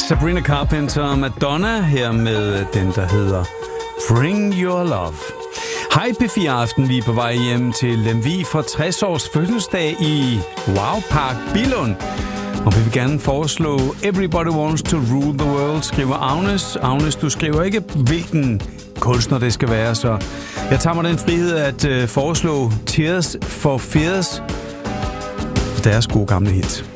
Sabrina Carpenter og Madonna her med den, der hedder Bring Your Love. Hej P4 Aften, vi er på vej hjem til Lemvig for 60 års fødselsdag i Wow Park Billund. Og vi vil gerne foreslå Everybody Wants to Rule the World, skriver Agnes. Agnes, du skriver ikke, hvilken kunstner det skal være, så jeg tager mig den frihed at foreslå Tears for Fears, deres gode gamle hit.